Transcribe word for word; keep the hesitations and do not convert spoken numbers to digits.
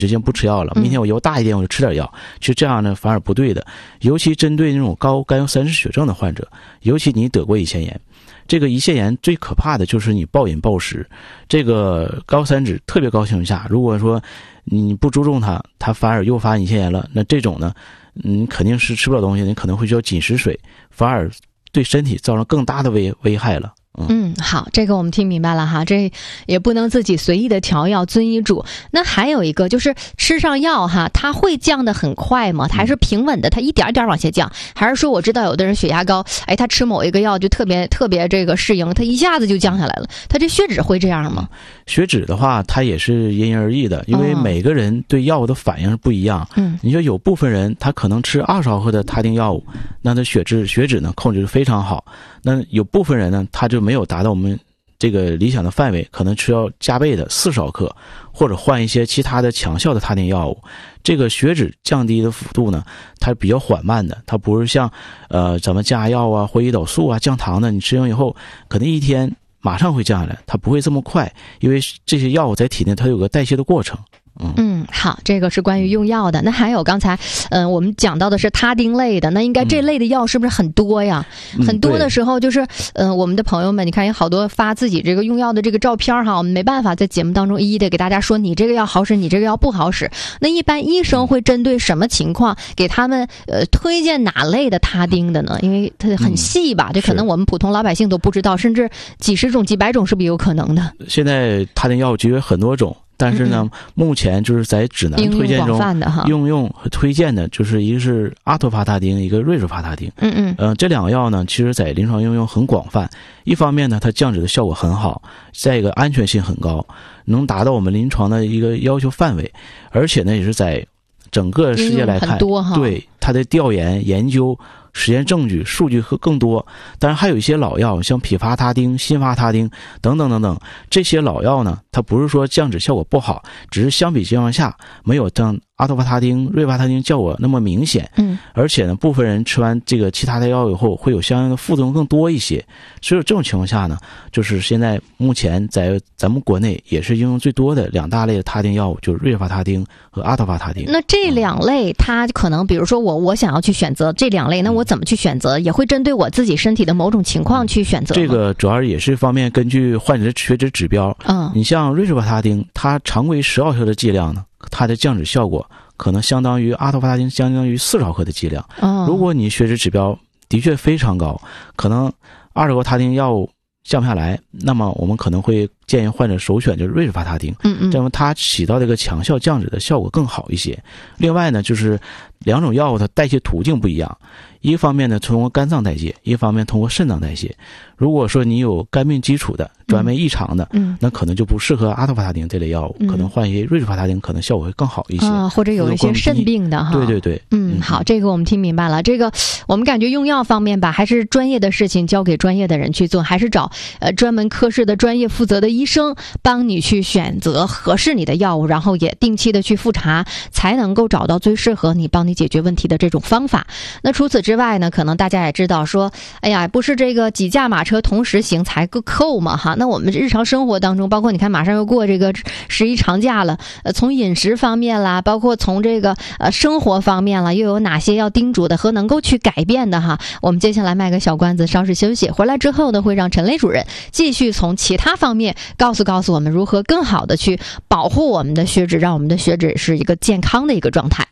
直接不吃药了，明天我腰大一点我就吃点药，其实这样呢反而不对的。尤其针对那种高甘油三酯血症的患者，尤其你得过胰腺炎，这个胰腺炎最可怕的就是你暴饮暴食，这个高三酯特别高情况下，如果说你不注重它，它反而诱发胰腺炎了，那这种呢你肯定是吃不了东西，你可能会需要紧食水，反而对身体造成更大的危危害了。 嗯，好，这个我们听明白了哈，这也不能自己随意的调药，遵医嘱。那还有一个就是吃上药哈，它会降得很快吗？还是平稳的，它一点一点往下降？还是说我知道有的人血压高，哎，他吃某一个药就特别特别这个适应，他一下子就降下来了。他这血脂会这样吗？ 血脂的话，它也是因人而异的，因为每个人对药物的反应是不一样。嗯，你说有部分人他可能吃二十毫克的他定药物，那他血脂血脂呢控制得非常好。那有部分人呢，他就没有达到我们这个理想的范围，可能需要加倍的四十毫克，或者换一些其他的强效的他定药物。这个血脂降低的幅度呢，它比较缓慢的，它不是像呃咱们降压药啊、或胰岛素啊、降糖的，你吃完以后可能一天马上会降下来，它不会这么快，因为这些药物在体内它有个代谢的过程。 嗯嗯，好，这个是关于用药的。那还有刚才，嗯、呃，我们讲到的是他汀类的，那应该这类的药是不是很多呀？嗯、很多的时候就是，嗯、呃，我们的朋友们，你看有好多发自己这个用药的这个照片哈，我们没办法在节目当中一一的给大家说你这个药好使，你这个药不好使。那一般医生会针对什么情况给他们呃推荐哪类的他汀的呢？因为它很细吧，这可能我们普通老百姓都不知道，甚至几十种、几百种是不是有可能的？ 现在他汀药其实有很多种。但是呢、嗯，目前就是在指南推荐中应用和推荐的，就是一个是阿托伐他汀，一个瑞士伐他汀。嗯嗯，呃，这两个药呢，其实在临床应用很广泛。一方面呢，它降脂的效果很好，再一个安全性很高，能达到我们临床的一个要求范围，而且呢，也是在整个世界来看，对它的调研研究。实验证据数据和更多，当然还有一些老药，像匹伐他汀、辛伐他汀等等等等，这些老药呢，它不是说降脂效果不好，只是相比情况下没有像阿托伐他汀、瑞伐他汀效果那么明显。嗯，而且呢，部分人吃完这个其他的药以后，会有相应的副作用更多一些。所以这种情况下呢，就是现在目前在咱们国内也是应用最多的两大类的他汀药物，就是瑞伐他汀和阿托伐他汀。 那这两类，它可能比如说我我想要去选择这两类，那我怎么去选择？也会针对我自己身体的某种情况去选择吗？ 这个主要也是方面根据患者的血脂指标。嗯，你像瑞士伐他汀，它常规十毫克的剂量呢，它的降脂效果可能相当于阿托伐他汀相当于四十毫克的剂量。嗯，如果你血脂指标的确非常高，可能二十个他汀药物降不下来，那么我们可能会建议患者首选就是瑞士伐他汀。嗯嗯，这样它起到这个强效降脂的效果更好一些。另外呢，就是两种药物它代谢途径不一样，一方面呢通过肝脏代谢，一方面通过肾脏代谢。如果说你有肝病基础的、专门异常的，嗯，那可能就不适合阿托伐他汀这类药物，嗯，可能换一些瑞士伐他汀可能效果会更好一些。 啊，或者有一些肾病的哈。 对对对。 嗯，好，这个我们听明白了。这个我们感觉用药方面吧，还是专业的事情交给专业的人去做，还是找呃专门科室的专业负责的医生帮你去选择合适你的药物，然后也定期的去复查，才能够找到最适合你、帮你解决问题的这种方法。那除此之外呢，可能大家也知道说，哎呀，不是这个几驾马车同时行才够扣嘛哈。那我们日常生活当中，包括你看马上要过这个十一长假了，呃，从饮食方面啦，包括从这个呃生活方面啦，又有哪些要叮嘱的和能够去改变的哈？我们接下来卖个小关子，稍事休息，回来之后呢，会让陈雷主任继续从其他方面告诉告诉我们如何更好的去保护我们的血脂，让我们的血脂是一个健康的一个状态。